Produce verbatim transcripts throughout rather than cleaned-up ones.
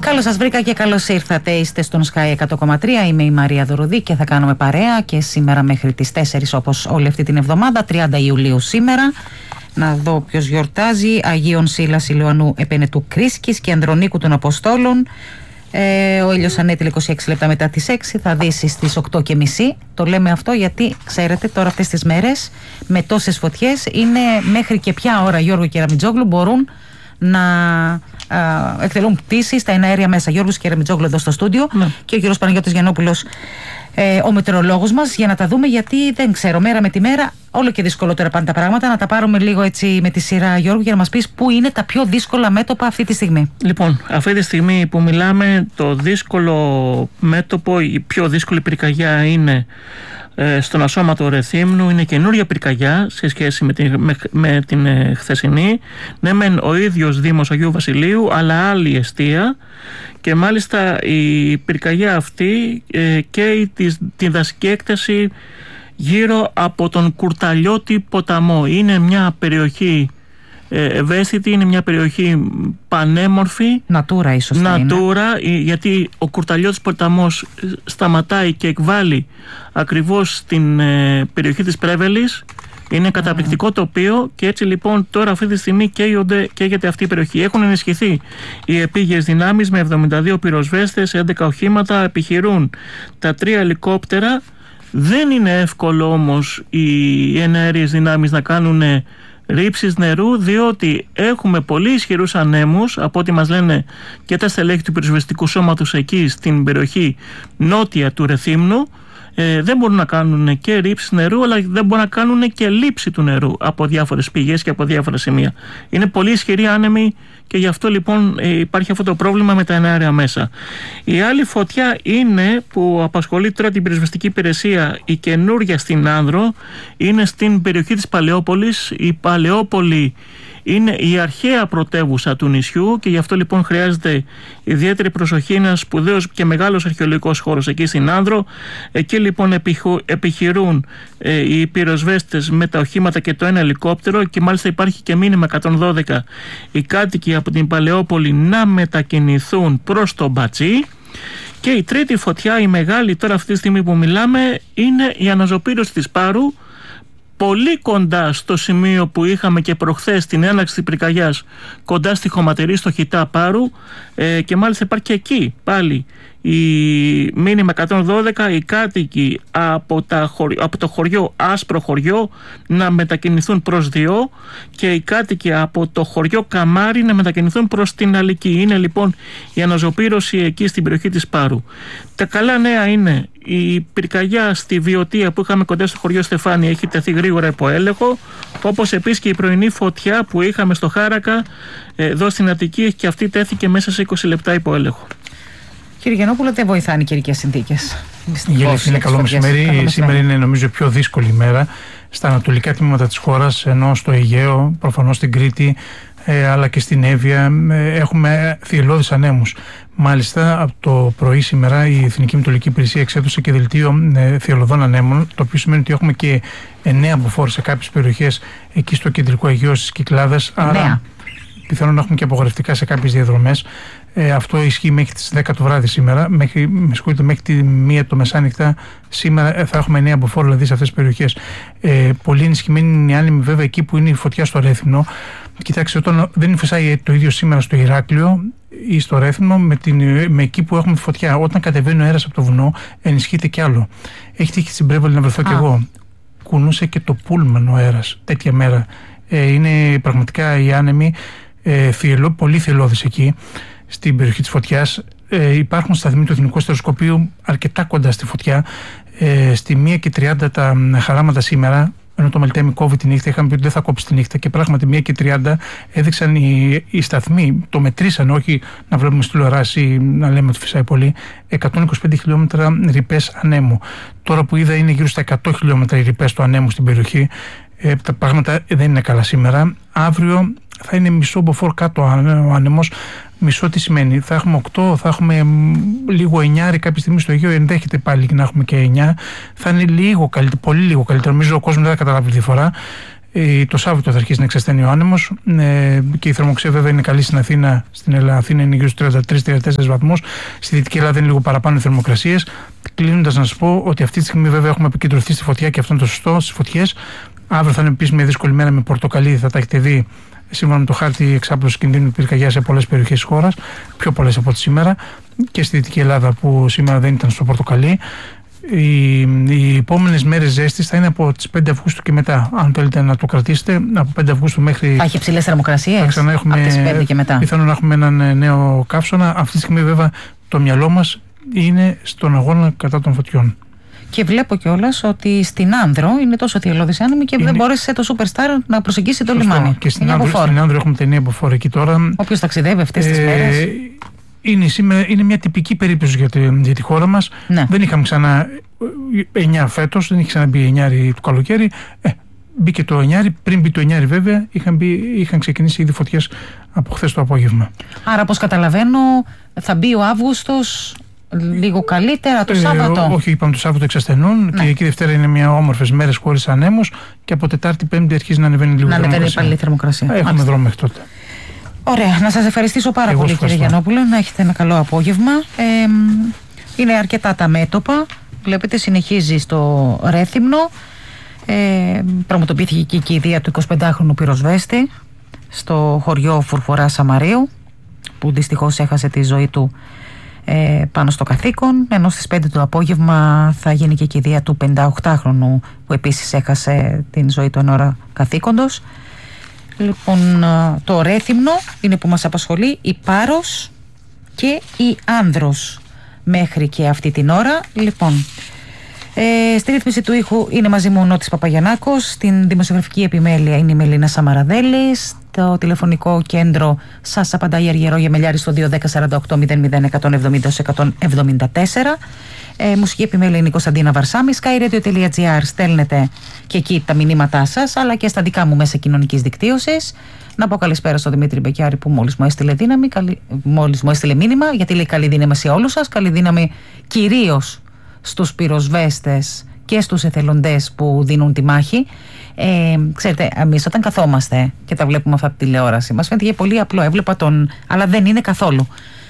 Καλώς σας βρήκα και καλώς ήρθατε. Είστε στον Sky εκατό κόμμα τρία. Είμαι η Μαρία Δωροδή και θα κάνουμε παρέα και σήμερα μέχρι τις τέσσερις, όπως όλη αυτή την εβδομάδα, τριάντα Ιουλίου σήμερα. Να δω ποιος γιορτάζει. Αγίων Σίλας Ηλιοανού Επενετού Κρίσκης και Ανδρονίκου των Αποστόλων. Ε, ο ήλιος ανέτειλε είκοσι έξι λεπτά μετά τις έξι, θα δύσει στις οκτώ και μισή. Το λέμε αυτό γιατί ξέρετε τώρα αυτές τις μέρες με τόσες φωτιές είναι μέχρι και ποια ώρα, Γιώργο Κεραμιτζόγλου, μπορούν να α, εκτελούν πτήσεις στα εναέρια μέσα. Γιώργος Κεραμιτζόγλου εδώ στο στούντιο, ναι. Και ο κύριος Παναγιώτης Γιαννόπουλος, ε, ο μετεωρολόγος μας, για να τα δούμε, γιατί δεν ξέρω, μέρα με τη μέρα όλο και δυσκολότερα πάνε τα πράγματα. Να τα πάρουμε λίγο έτσι με τη σειρά, Γιώργο, για να μας πεις πού είναι τα πιο δύσκολα μέτωπα αυτή τη στιγμή. Λοιπόν, αυτή τη στιγμή που μιλάμε, το δύσκολο μέτωπο, η πιο δύσκολη πυρκαγιά είναι ε, στον ασώματο Ρεθύμνου. Είναι καινούρια πυρκαγιά σε σχέση με την, με, με την ε, χθεσινή. Ναι, μεν ο ίδιος Δήμος Αγίου Βασιλείου, αλλά άλλη εστία. Και μάλιστα η πυρκαγιά αυτή ε, καίει τη, τη δασική έκταση γύρω από τον Κουρταλιώτη ποταμό. Είναι μια περιοχή ε, ευαίσθητη, είναι μια περιοχή πανέμορφη. Νατούρα ίσως θα είναι. Νατούρα, γιατί ο Κουρταλιώτης ποταμός σταματάει και εκβάλλει ακριβώς στην ε, περιοχή της Πρέβελης. Είναι καταπληκτικό τοπίο και έτσι λοιπόν τώρα αυτή τη στιγμή καίγονται, καίγεται αυτή η περιοχή. Έχουν ενισχυθεί οι επίγειες δυνάμεις με εβδομήντα δύο πυροσβέστες, έντεκα οχήματα, επιχειρούν τα τρία ελικόπτερα. Δεν είναι εύκολο όμως οι εναέριες δυνάμεις να κάνουν ρήψεις νερού, διότι έχουμε πολύ ισχυρούς ανέμους, από ό,τι μας λένε και τα στελέχη του πυροσβεστικού σώματος εκεί στην περιοχή νότια του Ρεθύμνου. Ε, δεν μπορούν να κάνουν και ρήψεις νερού, αλλά δεν μπορούν να κάνουν και λήψη του νερού από διάφορες πηγές και από διάφορα σημεία. Είναι πολύ ισχυροί άνεμοι και γι' αυτό λοιπόν ε, υπάρχει αυτό το πρόβλημα με τα εναέρια μέσα. Η άλλη φωτιά είναι που απασχολεί τώρα την πυροσβεστική υπηρεσία, η καινούρια στην Άνδρο, είναι στην περιοχή της Παλαιόπολης. Η Παλαιόπολη είναι η αρχαία πρωτεύουσα του νησιού και γι' αυτό λοιπόν χρειάζεται ιδιαίτερη προσοχή. Ένας σπουδαίος και μεγάλος αρχαιολογικός χώρος εκεί στην Άνδρο. Εκεί λοιπόν επιχειρούν ε, οι πυροσβέστες με τα οχήματα και το ένα ελικόπτερο, και μάλιστα υπάρχει και μήνυμα εκατόν δώδεκα οι κάτοικοι από την Παλαιόπολη να μετακινηθούν προς τον Μπατσί. Και η τρίτη φωτιά, η μεγάλη τώρα αυτή τη στιγμή που μιλάμε, είναι η αναζωπήρωση της Πάρου, πολύ κοντά στο σημείο που είχαμε και προχθές την έναρξη της πυρκαγιάς, κοντά στη Χωματερή, στο Χιτά Πάρου, ε, και μάλιστα υπάρχει και εκεί πάλι η μήνυμα εκατόν δώδεκα οι κάτοικοι από, τα χωρι... από το χωριό Άσπρο Χωριό να μετακινηθούν προς Διό και οι κάτοικοι από το χωριό Καμάρι να μετακινηθούν προς την Αλική. Είναι λοιπόν η αναζωπήρωση εκεί στην περιοχή της Πάρου. Τα καλά νέα είναι η πυρκαγιά στη Βιωτία που είχαμε κοντά στο χωριό Στεφάνη έχει τεθεί γρήγορα υπό έλεγχο, όπως επίσης και η πρωινή φωτιά που είχαμε στο Χάρακα εδώ στην Αττική, και αυτή τέθηκε μέσα σε είκοσι λεπτά υπό έλεγχο. Κύριε Γιαννόπουλο, δεν βοηθάνε οι καιρικές συνθήκες. Γελέφη, είναι καλό μεσημέρι. Σήμερα είναι νομίζω πιο δύσκολη ημέρα στα ανατολικά τμήματα της χώρας, ενώ στο Αιγαίο, προφανώς στην Κρήτη, ε, αλλά και στην Εύβοια ε, έχουμε θυελλώδεις ανέμους. Μάλιστα, από το πρωί σήμερα η Εθνική Μετεωρολογική Υπηρεσία εξέδωσε και δελτίο ε, θυελλωδών ανέμων, το οποίο σημαίνει ότι έχουμε και εννέα μποφόρ σε κάποιες περιοχές εκεί στο κεντρικό Αιγαίο, στις Κυκλάδες. Άρα πιθανόν να έχουμε και απογορευτικά σε κάποιες διαδρομές. Ε, αυτό ισχύει μέχρι τις δέκα το βράδυ σήμερα. Μέχρι, με συγχωρείτε, μέχρι τη μία το μεσάνυχτα σήμερα θα έχουμε εννέα μποφόρ δηλαδή σε αυτές τις περιοχές. Ε, πολύ ενισχυμένη είναι η άνεμη βέβαια εκεί που είναι η φωτιά στο Ρέθυμνο. Κοιτάξτε, όταν δεν φυσάει το ίδιο σήμερα στο Ηράκλειο ή στο Ρέθυμνο με, την, με εκεί που έχουμε φωτιά, όταν κατεβαίνει ο αέρας από το βουνό, ενισχύεται κι άλλο. Έχει τύχει στην Πρέβολη να βρεθώ κι εγώ. Κουνούσε και το πούλμαν ο αέρας τέτοια μέρα. Ε, είναι πραγματικά οι άνεμοι ε, θυελό, πολύ θυελλώδεις εκεί στην περιοχή της φωτιάς. Ε, υπάρχουν σταθμοί του Εθνικού Αστεροσκοπείου αρκετά κοντά στη φωτιά. Ε, στη μία και τριάντα τα χαράματα σήμερα, ενώ το Μελτέμι κόβει τη νύχτα, είχαμε πει ότι δεν θα κόψει τη νύχτα, και πράγματι μία και τριάντα έδειξαν οι, οι σταθμοί, το μετρήσαν, όχι να βλέπουμε στη τηλεοράση να λέμε ότι φυσάει πολύ, εκατόν είκοσι πέντε χιλιόμετρα ρηπές ανέμου. Τώρα που είδα είναι γύρω στα εκατό χιλιόμετρα οι ρηπές του ανέμου στην περιοχή. Ε, τα πράγματα δεν είναι καλά σήμερα. Αύριο θα είναι μισό μποφόρ κάτω ο άνεμος. Μισό τι σημαίνει? Θα έχουμε οκτώ, θα έχουμε λίγο εννιά κάποια στιγμή στο Αιγαίο, ενδέχεται πάλι να έχουμε και εννιά. Θα είναι λίγο καλύτερο, πολύ λίγο καλύτερο. Νομίζω ο κόσμος δεν θα καταλάβει τη διαφορά. Ε, το Σάββατο θα αρχίσει να εξασθενεί ο άνεμος ε, και η θερμοκρασία βέβαια είναι καλή στην Αθήνα. Στην Ελλάδα, Αθήνα είναι γύρω στους τριάντα τρεις με τριάντα τέσσερις βαθμούς. Στη Δυτική Ελλάδα είναι λίγο παραπάνω οι θερμοκρασίες. Κλείνοντας, να σας πω ότι αυτή τη στιγμή βέβαια έχουμε επικεντρωθεί στη φωτιά και αυτό είναι το σωστό, στις φωτιές. Αύριο θα είναι επίσης μια δύσκολη μέρα με πορτοκαλί, θα τα έχετε δει. Σύμφωνα με το χάρτη εξάπλωσης κινδύνου πυρκαγιάς σε πολλές περιοχές της χώρας, πιο πολλές από ό,τι σήμερα, και στη Δυτική Ελλάδα που σήμερα δεν ήταν στο πορτοκαλί. Οι, οι επόμενες μέρες ζέστης θα είναι από τις πέντε Αυγούστου και μετά. Αν θέλετε να το κρατήσετε, από πέντε Αυγούστου μέχρι. Θα έχει υψηλές θερμοκρασίες. Θα ξανά έχουμε, από τις πέντε και μετά. Πιθανόν να έχουμε έναν νέο καύσωνα. Αυτή τη στιγμή βέβαια το μυαλό μας είναι στον αγώνα κατά των φωτιών. Και βλέπω κιόλας ότι στην Άνδρο είναι τόσο θυελλώδης άνεμη και είναι... δεν μπόρεσε το Superstar να προσεγγίσει το λιμάνι. Και στην Άνδρο, στην Άνδρο έχουμε την Ebofor εκεί τώρα. Όποιος ταξιδεύει αυτές τις ε... μέρες. Είναι, σήμερα, είναι μια τυπική περίπτωση για τη, για τη χώρα μας. Ναι. Δεν είχαμε ξανά εννιά φέτος, δεν είχε ξαναμπεί εννιάρι του καλοκαίρι. Ε, μπήκε το εννιάρι, πριν μπει το εννιάρι βέβαια είχαν, μπει, είχαν ξεκινήσει ήδη φωτιές από χθες το απόγευμα. Άρα, όπως καταλαβαίνω, θα μπει ο Αύγουστος λίγο καλύτερα το Σάββατο. Ε, όχι, είπαμε το Σάββατο εξασθενούν. Ναι. Κυριακή Δευτέρα είναι μια όμορφες μέρες χωρίς ανέμους και από Τετάρτη Πέμπτη αρχίζει να ανεβαίνει λίγο η θερμοκρασία. Να ανεβαίνει πάλι η θερμοκρασία. Έχουμε Μάλιστα. δρόμο μέχρι τότε. Ωραία, να σας ευχαριστήσω πάρα Εγώ πολύ κύριε Γιαννόπουλο, να έχετε ένα καλό απόγευμα. Ε, είναι αρκετά τα μέτωπα, βλέπετε συνεχίζει στο Ρέθυμνο, ε, πραγματοποιήθηκε και η κηδεία του εικοσιπεντάχρονου πυροσβέστη στο χωριό Φουρφορά Σαμαρίου, που δυστυχώς έχασε τη ζωή του ε, πάνω στο καθήκον, ενώ στις πέντε το απόγευμα θα γίνει και η κηδεία του πενηνταοκτάχρονου που επίσης έχασε την ζωή του εν ώρα καθήκοντος. Λοιπόν, το Ρέθυμνο είναι που μας απασχολεί, η Πάρος και η Άνδρος μέχρι και αυτή την ώρα. Λοιπόν, ε, στη ρύθμιση του ήχου είναι μαζί μου ο Νότης Παπαγιαννάκος, στην δημοσιογραφική επιμέλεια είναι η Μελίνα Σαμαραδέλη, στο τηλεφωνικό κέντρο σας απαντάει η Αργυρό Γεμελιάρη στο δύο ένα μηδέν οκτώ μηδέν μηδέν εκατόν εβδομήντα εκατόν εβδομήντα τέσσερα. Ε, μουσική επιμέλεια είναι η Κωνσταντίνα Βαρσάμι. skyradio.gr, στέλνετε και εκεί τα μηνύματά σας, αλλά και στα δικά μου μέσα κοινωνικής δικτύωσης. Να πω καλησπέρα στον Δημήτρη Μπεκιάρη που μόλις μου έστειλε δύναμη, καλή, μόλις μου έστειλε μήνυμα, γιατί λέει καλή δύναμη σε όλους σας. Καλή δύναμη κυρίως στους πυροσβέστες και στους εθελοντές που δίνουν τη μάχη. Ε, ξέρετε, εμείς όταν καθόμαστε και τα βλέπουμε αυτά από τη τηλεόραση, μας φαίνεται πολύ απλό. Έβλεπα τον, αλλά δεν είναι καθόλου.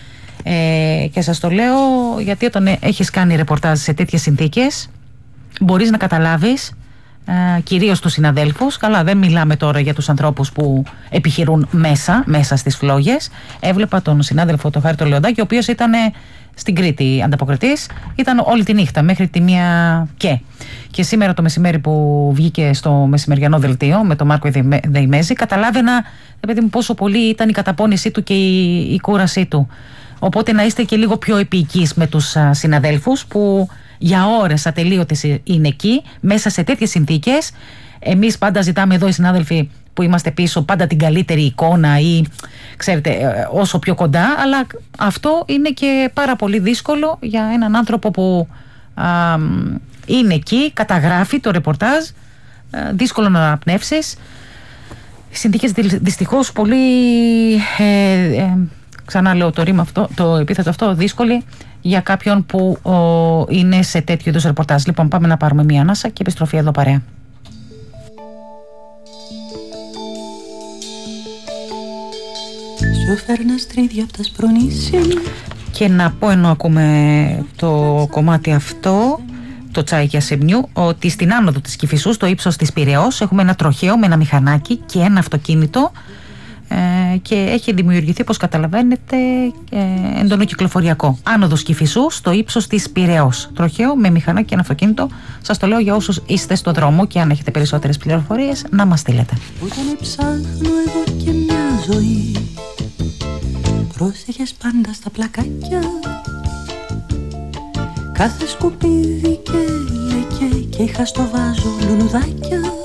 Ε, και σας το λέω γιατί όταν έχεις κάνει ρεπορτάζ σε τέτοιες συνθήκες μπορείς να καταλάβεις ε, κυρίως τους συναδέλφους. Καλά, δεν μιλάμε τώρα για τους ανθρώπους που επιχειρούν μέσα, μέσα στις φλόγες. Έβλεπα τον συνάδελφο τον Χάρη τον Λεοντάκη, ο οποίος ήταν στην Κρήτη ανταποκριτής, ήταν όλη τη νύχτα μέχρι τη μία και. Και σήμερα το μεσημέρι που βγήκε στο μεσημεριανό δελτίο με τον Μάρκο Δεϊμέζη, καταλάβαινα παιδί μου, πόσο πολύ ήταν η καταπώνησή του και η, η κούρασή του. Οπότε να είστε και λίγο πιο επίοικείς με τους α, συναδέλφους που για ώρες ατελείωτες είναι εκεί, μέσα σε τέτοιες συνθήκες. Εμείς πάντα ζητάμε εδώ οι συνάδελφοι που είμαστε πίσω πάντα την καλύτερη εικόνα ή ξέρετε όσο πιο κοντά, αλλά αυτό είναι και πάρα πολύ δύσκολο για έναν άνθρωπο που α, είναι εκεί, καταγράφει το ρεπορτάζ, α, δύσκολο να αναπνεύσεις. Συνθήκες δυστυχώς πολύ... Ε, ε, ξανά λέω το ρήμα αυτό, το επίθετο αυτό, δύσκολη για κάποιον που ο, είναι σε τέτοιο είδους ρεπορτάζ. Λοιπόν, πάμε να πάρουμε μία ανάσα και επιστροφή εδώ παρέα. Και να πω, ενώ ακούμε το κομμάτι αυτό, το Τσάικια Σεμνιού, ότι στην άνοδο της Κηφισού, στο ύψος της Πειραιώς, έχουμε ένα τροχαίο με ένα μηχανάκι και ένα αυτοκίνητο ε, και έχει δημιουργηθεί, όπως καταλαβαίνετε, ε, εντονοκυκλοφοριακό. Άνοδος Κηφισού στο ύψος της Πειραιώς. Τροχαίο με μηχανάκι και ένα αυτοκίνητο. Σας το λέω για όσους είστε στο δρόμο και αν έχετε περισσότερες πληροφορίες να μας στείλετε. Όταν ψάχνω εγώ και μια ζωή, πρόσεχες πάντα στα πλακάκια. Κάθε σκουπίδι και λεκέ και είχα στο βάζο λουλουδάκια.